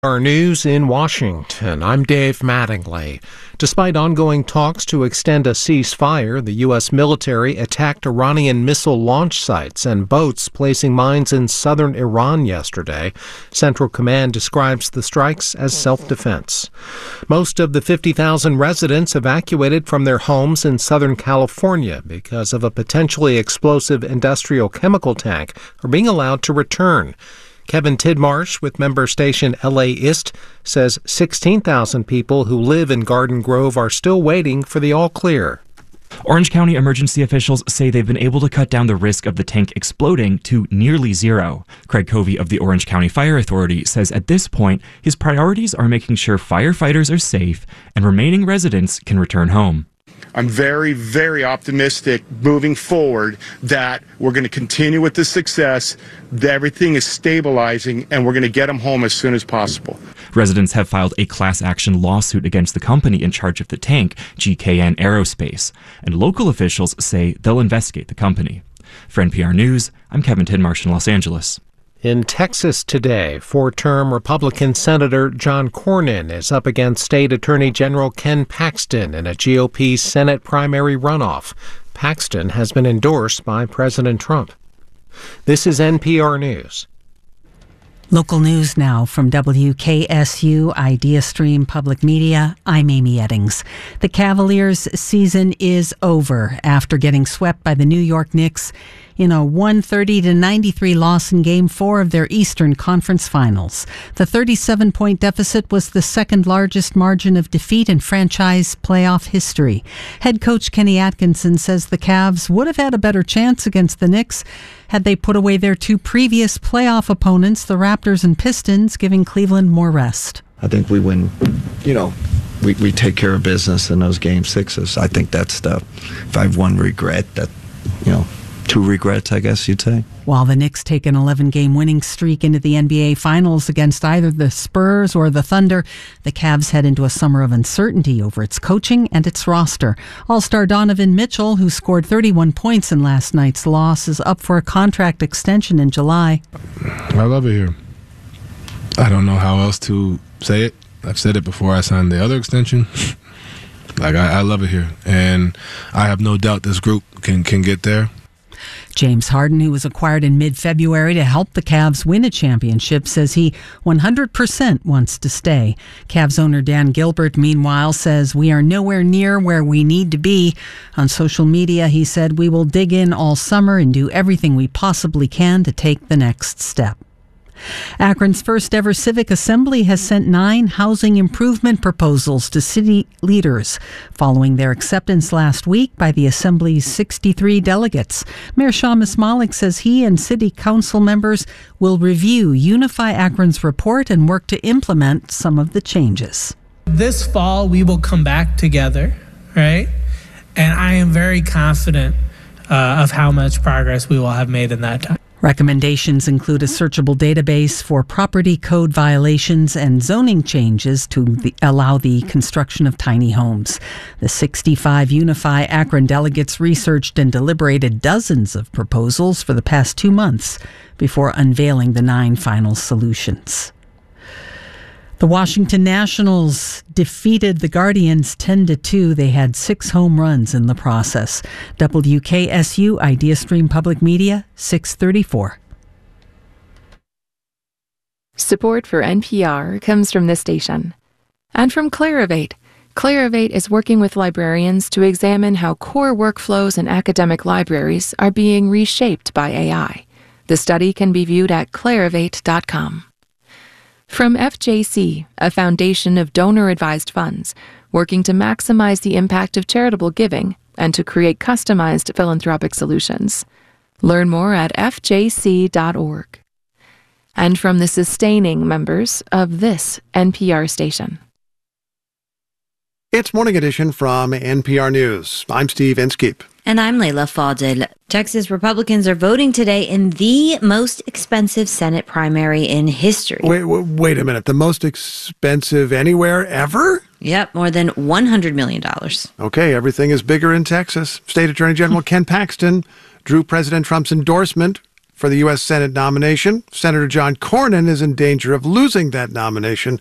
Our news in Washington. I'm Dave Mattingly. Despite ongoing talks to extend a ceasefire, the U.S. military attacked Iranian missile launch sites and boats placing mines in southern Iran yesterday. Central Command describes the strikes as self-defense. Most of the 50,000 residents evacuated from their homes in Southern California because of a potentially explosive industrial chemical tank are being allowed to return. Kevin Tidmarsh with member station LA Ist says 16,000 people who live in Garden Grove are still waiting for the all clear. Orange County emergency officials say they've been able to cut down the risk of the tank exploding to nearly zero. Craig Covey of the Orange County Fire Authority says at this point, his priorities are making sure firefighters are safe and remaining residents can return home. I'm very, very optimistic moving forward that we're going to continue with this success, that everything is stabilizing, and we're going to get them home as soon as possible. Residents have filed a class action lawsuit against the company in charge of the tank, GKN Aerospace, and local officials say they'll investigate the company. For NPR News, I'm Kevin Tidmarsh in Los Angeles. In Texas today, four-term Republican Senator John Cornyn is up against State Attorney General Ken Paxton in a GOP Senate primary runoff. Paxton has been endorsed by President Trump. This is NPR News. Local news now from WKSU Idea Stream Public Media. I'm Amy Eddings. The Cavaliers' season is over after getting swept by the New York Knicks in a 130-93 loss in Game 4 of their Eastern Conference Finals. The 37-point deficit was the second largest margin of defeat in franchise playoff history. Head coach Kenny Atkinson says the Cavs would have had a better chance against the Knicks had they put away their two previous playoff opponents, the Raptors and Pistons, giving Cleveland more rest. I think we win, we take care of business in those game sixes. I think that's if I have one regret, two regrets, I guess you'd say. While the Knicks take an 11-game winning streak into the NBA Finals against either the Spurs or the Thunder, the Cavs head into a summer of uncertainty over its coaching and its roster. All-star Donovan Mitchell, who scored 31 points in last night's loss, is up for a contract extension in July. I love it here. I don't know how else to say it. I've said it before I signed the other extension. I love it here. And I have no doubt this group can get there. James Harden, who was acquired in mid-February to help the Cavs win a championship, says he 100% wants to stay. Cavs owner Dan Gilbert, meanwhile, says we are nowhere near where we need to be. On social media, he said, "We will dig in all summer and do everything we possibly can to take the next step." Akron's first ever civic assembly has sent 9 housing improvement proposals to city leaders following their acceptance last week by the assembly's 63 delegates. Mayor Shamus Malik says he and city council members will review Unify Akron's report and work to implement some of the changes. This fall, we will come back together, right? And I am very confident of how much progress we will have made in that time. Recommendations include a searchable database for property code violations and zoning changes to allow the construction of tiny homes. The 65 Unify Akron delegates researched and deliberated dozens of proposals for the past 2 months before unveiling the 9 final solutions. The Washington Nationals defeated the Guardians 10-2. They had 6 home runs in the process. WKSU Idea Stream Public Media, 634. Support for NPR comes from this station. And from Clarivate. Clarivate is working with librarians to examine how core workflows in academic libraries are being reshaped by AI. The study can be viewed at clarivate.com. From FJC, a foundation of donor-advised funds, working to maximize the impact of charitable giving and to create customized philanthropic solutions. Learn more at fjc.org. And from the sustaining members of this NPR station. It's Morning Edition from NPR News. I'm Steve Inskeep. And I'm Layla Fadel. Texas Republicans are voting today in the most expensive Senate primary in history. Wait a minute. The most expensive anywhere ever? Yep, more than $100 million. Okay, everything is bigger in Texas. State Attorney General Ken Paxton drew President Trump's endorsement for the U.S. Senate nomination. Senator John Cornyn is in danger of losing that nomination